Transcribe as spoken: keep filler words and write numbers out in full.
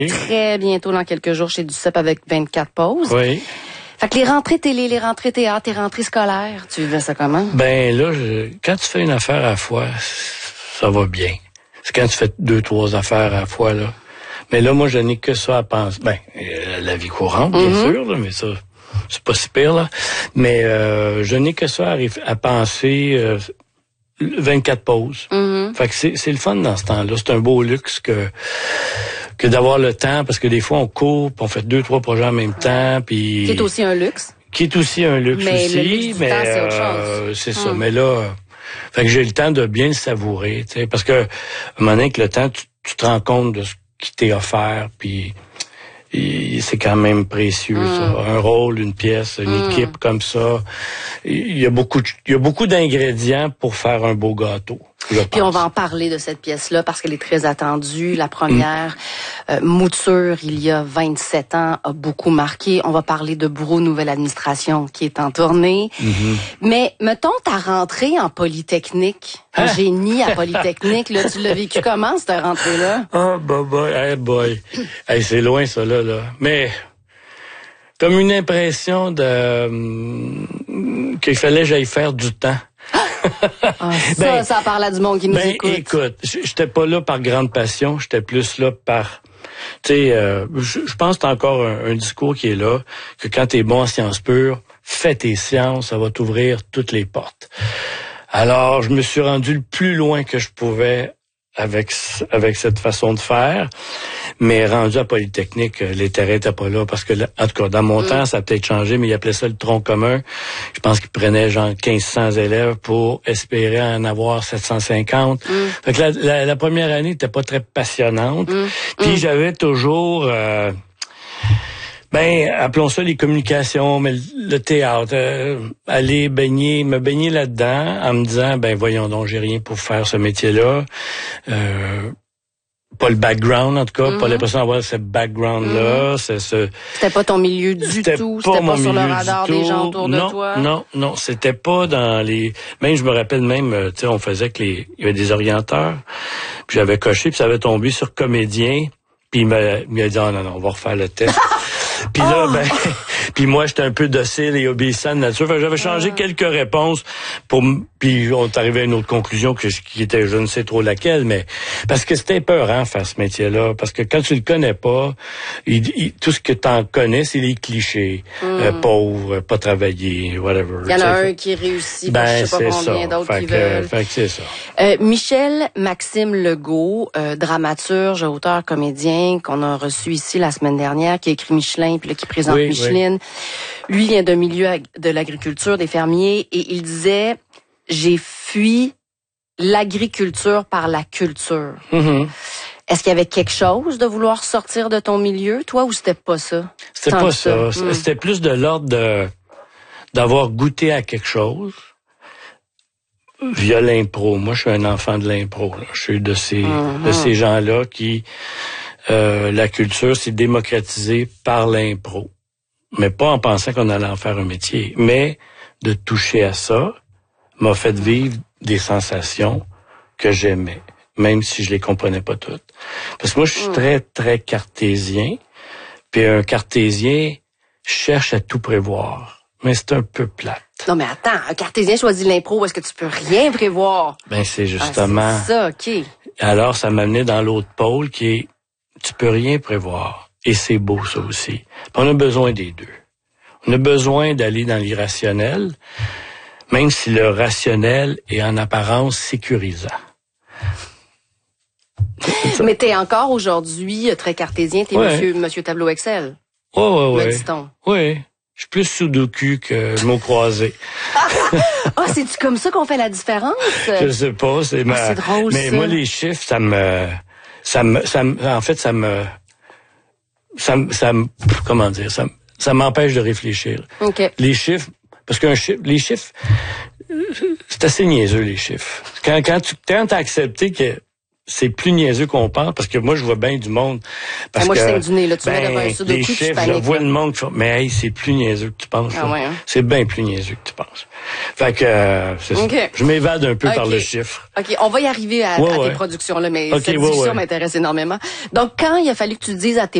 très bientôt, dans quelques jours, chez Duceppe avec vingt-quatre pauses. Oui. Fait que les rentrées télé, les rentrées théâtre, les rentrées scolaires, tu vivais ça comment? Ben là, je, quand tu fais une affaire à la fois, ça va bien. C'est quand tu fais deux, trois affaires à la fois, là. Mais là, moi, je n'ai que ça à penser. Ben, euh, la vie courante, bien mm-hmm. sûr, là, mais ça, c'est pas si pire, là. Mais euh, je n'ai que ça à, à penser euh, vingt-quatre pauses. Mm-hmm. Fait que c'est, c'est le fun dans ce temps-là. C'est un beau luxe que que d'avoir le temps, parce que des fois, on court, puis on fait deux, trois projets en même temps, puis... Qui est aussi un luxe. Qui est aussi un luxe mais aussi, le luxe du mais temps, c'est autre euh, chose. c'est hum. ça. Mais là, fait que j'ai le temps de bien le savourer, tu sais, parce que à un moment donné, que le temps, tu, tu te rends compte de ce qui t'est offert, puis c'est quand même précieux, hum. ça. Un rôle, une pièce, une hum. équipe comme ça. Il y a beaucoup, il y a beaucoup d'ingrédients pour faire un beau gâteau. Puis on va en parler de cette pièce-là parce qu'elle est très attendue. La première mmh. euh, mouture, il y a vingt-sept ans, a beaucoup marqué. On va parler de Bourreau, nouvelle administration qui est en tournée. Mmh. Mais mettons ta rentrée en Polytechnique, en hein? génie à Polytechnique, là, tu l'as vécu comment cette rentrée-là? Ah, oh, boy, boy, hey boy. Hey, c'est loin ça, là, là. Mais comme une impression de euh, qu'il fallait que j'aille faire du temps. Ah, ça, ben, ça parle à du monde qui nous ben, écoute. Écoute, j'étais pas là par grande passion, j'étais plus là par... Tu sais, euh, je pense que c'est encore un, un discours qui est là, que quand t'es bon en sciences pures, fais tes sciences, ça va t'ouvrir toutes les portes. Alors, je me suis rendu le plus loin que je pouvais avec avec cette façon de faire, mais rendu à Polytechnique, les terrains étaient pas là parce que, en tout cas, dans mon mmh. temps, ça a peut-être changé, mais ils appelaient ça le tronc commun. Je pense qu'ils prenaient genre quinze cents élèves pour espérer en avoir sept cent cinquante. Mmh. Fait que la, la, la première année n'était pas très passionnante. Mmh. Puis mmh. j'avais toujours... Euh, Ben, appelons ça les communications, mais le théâtre, euh, aller baigner, me baigner là-dedans, en me disant, ben voyons donc, j'ai rien pour faire ce métier-là. Euh, pas le background, en tout cas, mm-hmm. pas l'impression d'avoir ce background-là. Mm-hmm. C'est ce... C'était pas ton milieu du c'était tout, pas c'était pas sur le milieu radar des gens autour non, de toi. Non, non, c'était pas dans les... Même, je me rappelle même, tu sais, on faisait que les... Il y avait des orienteurs, puis j'avais coché, puis ça avait tombé sur comédien, puis il m'a, il m'a dit, oh non, non, on va refaire le test. Puis là, oh! ben, puis moi, j'étais un peu docile et obéissant de nature. Fait que j'avais changé ah. quelques réponses pour, puis on est arrivé à une autre conclusion que qui était, je ne sais trop laquelle, mais parce que c'était peurant faire ce métier-là, parce que quand tu le connais pas, il, il, tout ce que t'en connais, c'est les clichés, mm. euh, pauvre, pas travailler, whatever. Il y en a un qui réussit, ben, je sais pas combien d'autres fait qui que, veulent. Fait que c'est ça. Euh, Michel Maxime Legault, euh, dramaturge, auteur, comédien, qu'on a reçu ici la semaine dernière, qui a écrit Michelin, puis là, qui présente oui, Micheline. Oui. Lui vient d'un milieu de l'agriculture, des fermiers, et il disait, j'ai fui l'agriculture par la culture. Mm-hmm. Est-ce qu'il y avait quelque chose de vouloir sortir de ton milieu, toi, ou c'était pas ça? C'était pas ça. ça. Mm. C'était plus de l'ordre de d'avoir goûté à quelque chose via l'impro. Moi, je suis un enfant de l'impro. Là. Je suis de ces mm-hmm. de ces gens-là qui... Euh, la culture s'est démocratisée par l'impro. Mais pas en pensant qu'on allait en faire un métier. Mais de toucher à ça m'a fait vivre des sensations que j'aimais, même si je les comprenais pas toutes. Parce que moi, je suis mmh. très, très cartésien. Puis un cartésien cherche à tout prévoir. Mais c'est un peu plate. Non, mais attends, un cartésien choisit l'impro, est-ce que tu peux rien prévoir? Ben, c'est justement... Ah, c'est ça, OK. Alors, ça m'amenait dans l'autre pôle qui est... Tu peux rien prévoir. Et c'est beau, ça aussi. Puis on a besoin des deux. On a besoin d'aller dans l'irrationnel, même si le rationnel est en apparence sécurisant. Mais t'es encore aujourd'hui très cartésien, t'es ouais. monsieur, monsieur Tableau Excel. Oui, oui, oui. Me dit-on. Oui. Je suis plus sudoku que mot croisé. Ah, c'est-tu comme ça qu'on fait la différence? Je sais pas, c'est ma... Ah, c'est drôle, mais ça. moi, les chiffres, ça me... Ça me, ça me, en fait, ça me, ça me, ça me, comment dire, ça, ça m'empêche de réfléchir. Okay. Les chiffres, parce qu'un chiffre, les chiffres, c'est assez niaiseux, les chiffres. Quand, quand tu, quand t'as accepté que c'est plus niaiseux qu'on pense, parce que moi, je vois bien du monde. Parce ah, moi, que, je sais du nez, là. Tu ben, mets devant un sudoku, les chiffres, paniques, je vois là. le monde, mais hey, c'est plus niaiseux que tu penses. Ah, ouais, hein? C'est bien plus niaiseux que tu penses. Fait que, euh, c'est okay. ça. Je m'évade un peu okay. par le chiffre. OK, on va y arriver à, ouais, à ouais. tes productions, là, mais okay, cette ouais, discussion ouais. m'intéresse énormément. Donc, quand il a fallu que tu dises à tes